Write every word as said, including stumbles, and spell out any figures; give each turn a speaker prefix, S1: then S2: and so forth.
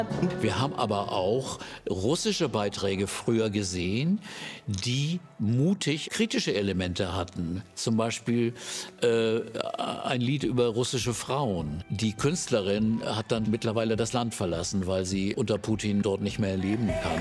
S1: Wir haben aber auch russische Beiträge früher gesehen, die mutig kritische Elemente hatten. Zum Beispiel äh, ein Lied über russische Frauen. Die Künstlerin hat dann mittlerweile das Land verlassen, weil sie unter Putin dort nicht mehr leben kann.